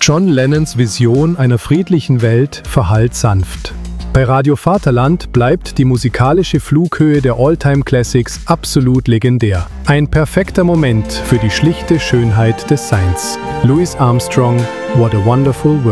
John Lennons Vision einer friedlichen Welt verhallt sanft. Bei Radio Vaterland bleibt die musikalische Flughöhe der All-Time-Classics absolut legendär. Ein perfekter Moment für die schlichte Schönheit des Seins. Louis Armstrong, What a Wonderful World.